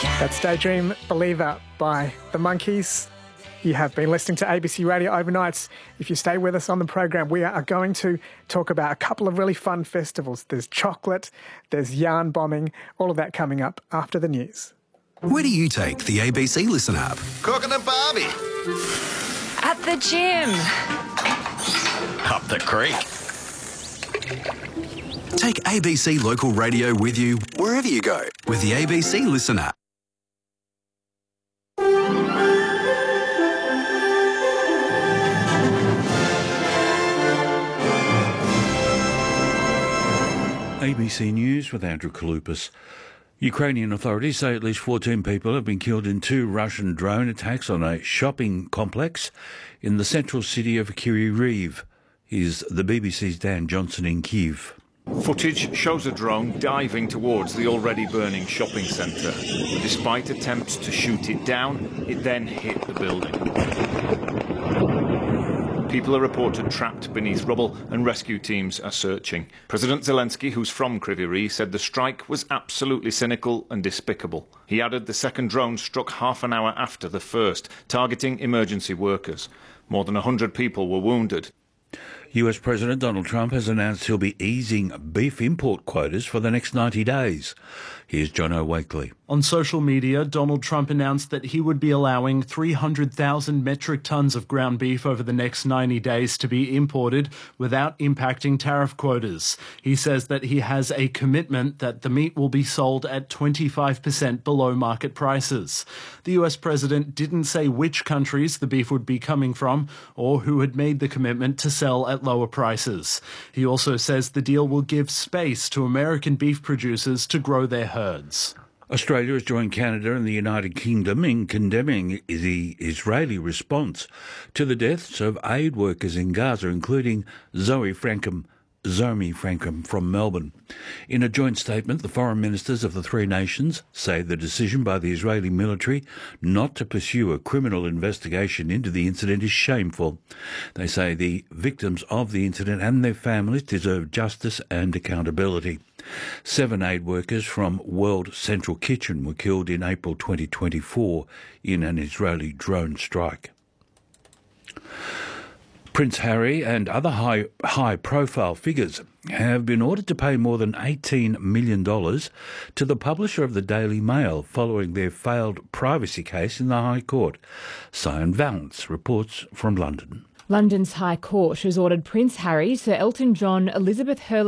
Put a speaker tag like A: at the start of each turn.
A: That's Daydream Believer by The Monkees. You have been listening to ABC Radio Overnights. If you stay with us on the program, we are going to talk about a couple of really fun festivals. There's chocolate, there's yarn bombing, all of that coming up after the news.
B: Where do you take the ABC Listen app?
C: Cooking and Barbie.
D: At the gym.
C: Up the creek.
B: Take ABC Local Radio with you wherever you go with the ABC Listen app.
E: ABC News with Andrew Kaloupas. Ukrainian authorities say at least 14 people have been killed in 2 Russian drone attacks on a shopping complex in the central city of Kryvyi. Here's the BBC's Dan Johnson in Kyiv.
F: Footage shows a drone diving towards the already burning shopping centre. Despite attempts to shoot it down, it then hit the building. People are reported trapped beneath rubble and rescue teams are searching. President Zelensky, who's from Kryvyi, said the strike was absolutely cynical and despicable. He added the second drone struck half an hour after the first, targeting emergency workers. More than 100 people were wounded.
E: US President Donald Trump has announced he'll be easing beef import quotas for the next 90 days. Here's John O'Wakely.
G: On social media, Donald Trump announced that he would be allowing 300,000 metric tons of ground beef over the next 90 days to be imported without impacting tariff quotas. He says that he has a commitment that the meat will be sold at 25% below market prices. The US president didn't say which countries the beef would be coming from or who had made the commitment to sell at lower prices. He also says the deal will give space to American beef producers to grow their herds.
E: Australia has joined Canada and the United Kingdom in condemning the Israeli response to the deaths of aid workers in Gaza, including Zoe Frankham from Melbourne. In a joint statement, the foreign ministers of the 3 nations say the decision by the Israeli military not to pursue a criminal investigation into the incident is shameful. They say the victims of the incident and their families deserve justice and accountability. 7 aid workers from World Central Kitchen were killed in April 2024 in an Israeli drone strike. Prince Harry and other high-profile figures have been ordered to pay more than $18 million to the publisher of the Daily Mail following their failed privacy case in the High Court. Sion Valance reports from London.
H: London's High Court has ordered Prince Harry, Sir Elton John, Elizabeth Hurley